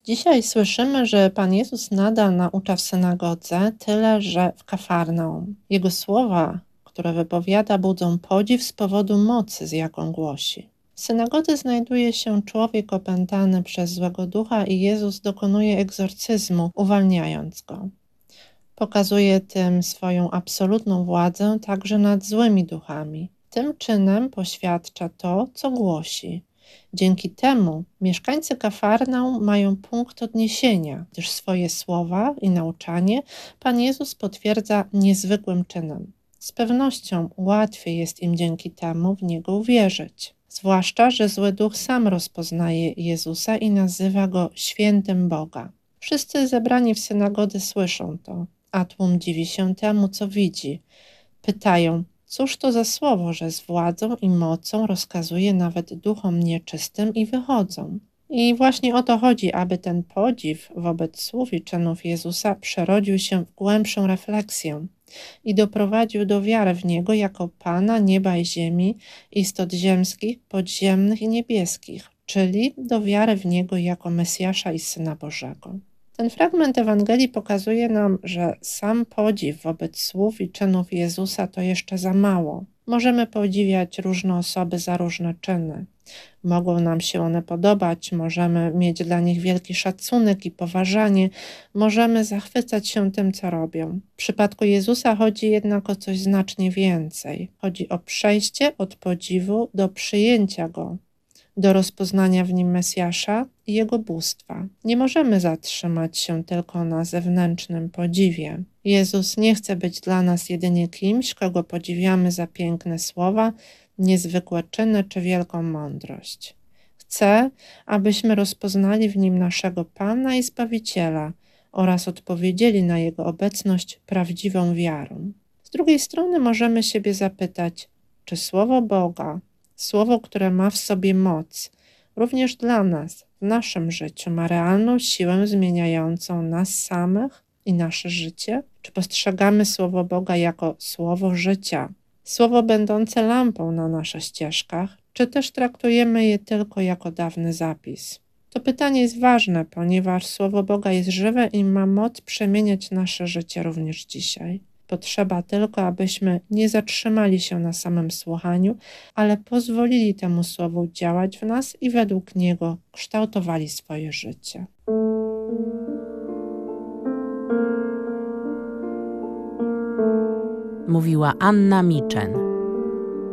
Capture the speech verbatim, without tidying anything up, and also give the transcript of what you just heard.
Dzisiaj słyszymy, że Pan Jezus nadal naucza w synagodze, tyle że w Kafarnaum. Jego słowa, które wypowiada, budzą podziw z powodu mocy, z jaką głosi. W synagodze znajduje się człowiek opętany przez złego ducha i Jezus dokonuje egzorcyzmu, uwalniając go. Pokazuje tym swoją absolutną władzę także nad złymi duchami. Tym czynem poświadcza to, co głosi. Dzięki temu mieszkańcy Kafarnaum mają punkt odniesienia, gdyż swoje słowa i nauczanie Pan Jezus potwierdza niezwykłym czynem. Z pewnością łatwiej jest im dzięki temu w Niego uwierzyć. Zwłaszcza, że zły duch sam rozpoznaje Jezusa i nazywa Go świętym Boga. Wszyscy zebrani w synagodze słyszą to, a tłum dziwi się temu, co widzi. Pytają, cóż to za słowo, że z władzą i mocą rozkazuje nawet duchom nieczystym i wychodzą. I właśnie o to chodzi, aby ten podziw wobec słów i czynów Jezusa przerodził się w głębszą refleksję i doprowadził do wiary w Niego jako Pana nieba i ziemi, istot ziemskich, podziemnych i niebieskich, czyli do wiary w Niego jako Mesjasza i Syna Bożego. Ten fragment Ewangelii pokazuje nam, że sam podziw wobec słów i czynów Jezusa to jeszcze za mało. Możemy podziwiać różne osoby za różne czyny. Mogą nam się one podobać, możemy mieć dla nich wielki szacunek i poważanie, możemy zachwycać się tym, co robią. W przypadku Jezusa chodzi jednak o coś znacznie więcej. Chodzi o przejście od podziwu do przyjęcia Go, do rozpoznania w Nim Mesjasza i Jego bóstwa. Nie możemy zatrzymać się tylko na zewnętrznym podziwie. Jezus nie chce być dla nas jedynie kimś, kogo podziwiamy za piękne słowa, niezwykłe czyny czy wielką mądrość. Chce, abyśmy rozpoznali w Nim naszego Pana i Zbawiciela oraz odpowiedzieli na Jego obecność prawdziwą wiarą. Z drugiej strony możemy siebie zapytać, czy Słowo Boga, Słowo, które ma w sobie moc, również dla nas, w naszym życiu, ma realną siłę zmieniającą nas samych i nasze życie? Czy postrzegamy Słowo Boga jako Słowo życia, Słowo będące lampą na naszych ścieżkach, czy też traktujemy je tylko jako dawny zapis? To pytanie jest ważne, ponieważ Słowo Boga jest żywe i ma moc przemieniać nasze życie również dzisiaj. Potrzeba tylko, abyśmy nie zatrzymali się na samym słuchaniu, ale pozwolili temu słowu działać w nas i według niego kształtowali swoje życie. Mówiła Anna Miczen.